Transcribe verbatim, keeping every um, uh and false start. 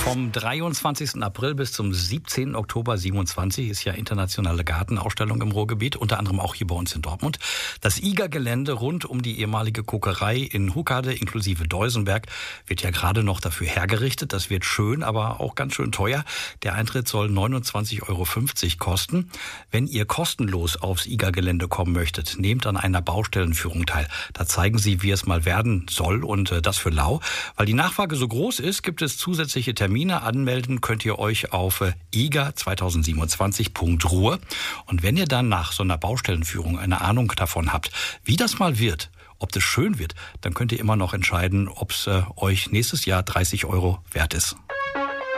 Vom dreiundzwanzigsten April bis zum siebzehnten Oktober siebenundzwanzig ist ja internationale Gartenausstellung im Ruhrgebiet, unter anderem auch hier bei uns in Dortmund. Das I G A-Gelände rund um die ehemalige Kokerei in Huckade inklusive Deusenberg wird ja gerade noch dafür hergerichtet. Das wird schön, aber auch ganz schön teuer. Der Eintritt soll neunundzwanzig Euro fünfzig kosten. Wenn ihr kostenlos aufs I G A-Gelände kommen möchtet, nehmt an einer Baustellenführung teil. Da zeigen sie, wie es mal werden soll, und äh, das für lau. Weil die Nachfrage so groß ist, gibt es zusätzliche Termine. Anmelden könnt ihr euch auf I G A zwanzig siebenundzwanzig Punkt Ruhr. Und wenn ihr dann nach so einer Baustellenführung eine Ahnung davon habt, wie das mal wird, ob das schön wird, dann könnt ihr immer noch entscheiden, ob es äh, euch nächstes Jahr dreißig Euro wert ist.